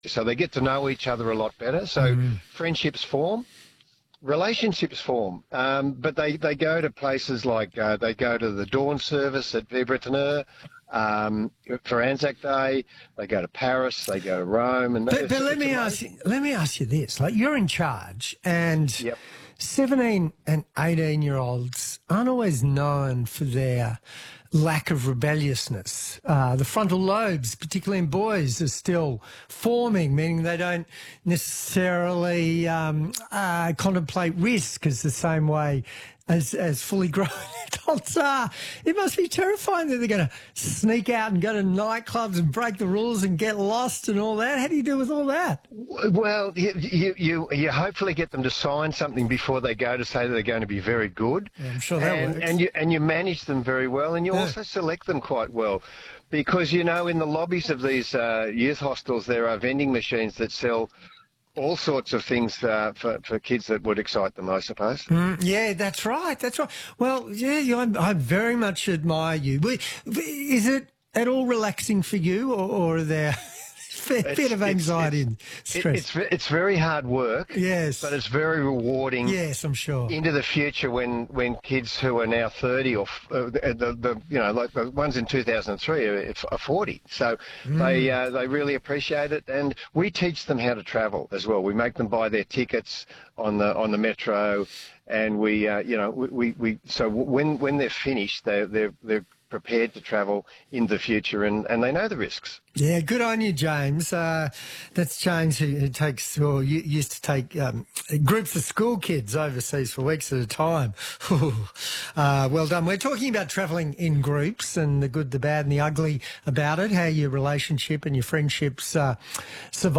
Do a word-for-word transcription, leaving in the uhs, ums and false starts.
So they get to know each other a lot better. So mm. friendships form, relationships form. Um, but they, they go to places like uh, they go to the dawn service at Vibreteneur. Um, for Anzac Day, they go to Paris, they go to Rome, and but, but let me ask you, let me ask you this: like, you're in charge, and yep. seventeen and eighteen year olds aren't always known for their lack of rebelliousness. Uh, the frontal lobes, particularly in boys, are still forming, meaning they don't necessarily um, uh, contemplate risk as the same way as, as fully grown adults are. It must be terrifying that they're going to sneak out and go to nightclubs and break the rules and get lost and all that. How do you deal with all that? Well, you, you, you, you hopefully get them to sign something before they go to say that they're going to be very good. Yeah, I'm sure that and, works. And you, and you manage them very well, and you yeah. also select them quite well. Because, you know, in the lobbies of these uh, youth hostels, there are vending machines that sell all sorts of things uh, for, for kids that would excite them, I suppose. Mm, yeah, that's right. That's right. Well, yeah, I, I very much admire you. Is it at all relaxing for you, or, or are there a bit of anxiety it's, and stress? It's, it's very hard work. Yes. But it's very rewarding. Yes, I'm sure. Into the future, when, when kids who are now thirty or uh, the, the you know like the ones in two thousand three are, are forty, so mm. they uh, they really appreciate it, and we teach them how to travel as well. We make them buy their tickets on the on the metro, and we uh, you know we, we, we so when when they're finished, they they're they're prepared to travel in the future, and, and they know the risks. Yeah, good on you, James. Uh, that's James who, who takes, or used to take um, groups of school kids overseas for weeks at a time. uh, well done. We're talking about travelling in groups and the good, the bad and the ugly about it, how your relationship and your friendships uh, survive.